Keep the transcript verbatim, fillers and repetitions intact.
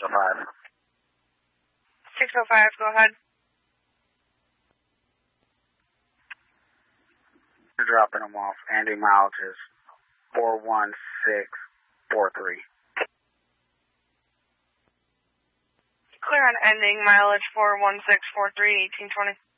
oh five. six oh five, go ahead. You're dropping them off. Ending mileage is four one six four three. Clear on ending mileage four one six four three, eighteen twenty.